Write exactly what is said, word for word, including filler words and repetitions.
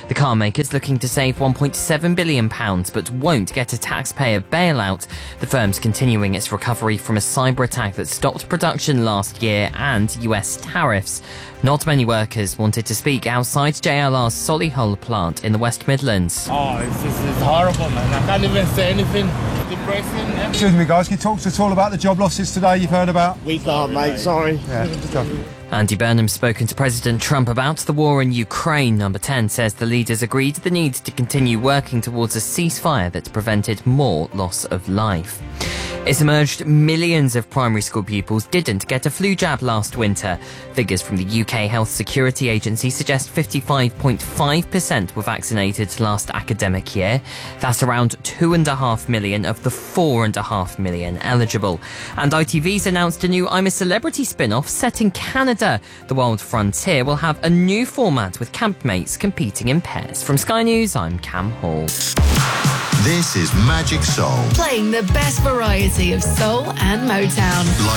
The car maker's looking to save one point seven billion pounds but won't get a taxpayer bailout. The firm's continuing its recovery from a cyber attack that stopped production last year and U S tariffs. Not many workers wanted to speak outside J L R's Solihull plant in the West Midlands. Oh, it's just it's horrible, man. I can't even say anything. Depressing. Yeah. Excuse me, guys. Can you talk to us all about the job losses today you've heard about? We can't, mate. Sorry. Yeah, tough. Andy Burnham's spoken to President Trump about the war in Ukraine. Number ten says the leaders agreed the need to continue working towards a ceasefire that's prevented more loss of life. It's emerged millions of primary school pupils didn't get a flu jab last winter. Figures from the U K Health Security Agency suggest fifty-five point five percent were vaccinated last academic year. That's around two and a half million of the four and a half million eligible. And I T V's announced a new I'm a Celebrity spin-off set in Canada. The Wild Frontier will have a new format with campmates competing in pairs. From Sky News, I'm Cam Hall. This is Magic Soul. Playing the best variety of soul and Motown. Like